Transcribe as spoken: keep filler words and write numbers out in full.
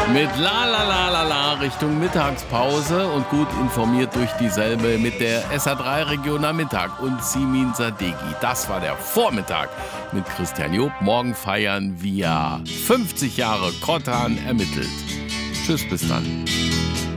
Mit La La La La La Richtung Mittagspause und gut informiert durch dieselbe mit der S A drei Region am Mittag und Simin Sadeghi. Das war der Vormittag mit Christian Job. Morgen feiern wir fünfzig Jahre Kottan ermittelt. Tschüss, bis dann.